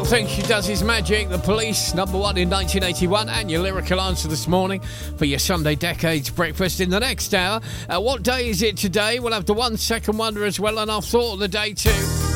thinks she does his magic. The Police, number one in 1981, and your lyrical answer this morning for your Sunday Decades breakfast in the next hour. What day is it today? We'll have the 1 second wonder as well, and our thought of the day too.